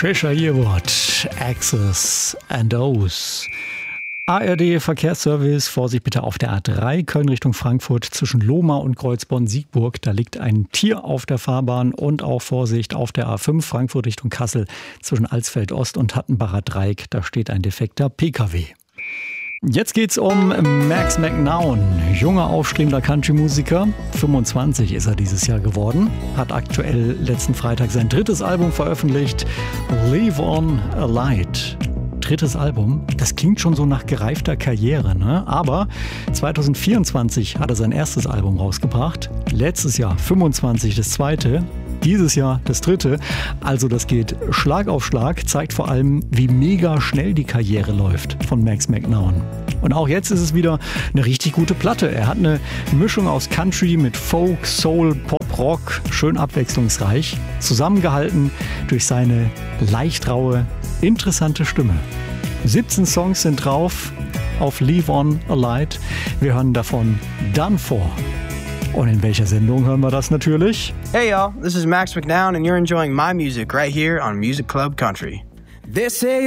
Cheshire Yearwood, Axis and O's. ARD Verkehrsservice, Vorsicht bitte auf der A3, Köln Richtung Frankfurt zwischen Lohmar und Kreuzborn-Siegburg. Da liegt ein Tier auf der Fahrbahn und auch Vorsicht auf der A5 Frankfurt Richtung Kassel zwischen Alsfeld-Ost und Hattenbacher Dreieck. Da steht ein defekter PKW. Jetzt geht's um Max McNown, junger, aufstrebender Country-Musiker. 25 ist er dieses Jahr geworden, hat aktuell letzten Freitag sein drittes Album veröffentlicht, Leave on a Light. Drittes Album, das klingt schon so nach gereifter Karriere, ne? Aber 2024 hat er sein erstes Album rausgebracht, letztes Jahr 25 das zweite, dieses Jahr das dritte. Also das geht Schlag auf Schlag, zeigt vor allem, wie mega schnell die Karriere läuft von Max McNown. Und auch jetzt ist es wieder eine richtig gute Platte. Er hat eine Mischung aus Country mit Folk, Soul, Pop, Rock, schön abwechslungsreich, zusammengehalten durch seine leicht raue, interessante Stimme. 17 Songs sind drauf auf Leave on a Light. Wir hören davon Done For. Und in welcher Sendung hören wir das natürlich? Hey y'all, this is Max McNown and you're enjoying my music right here on Music Club Country. They say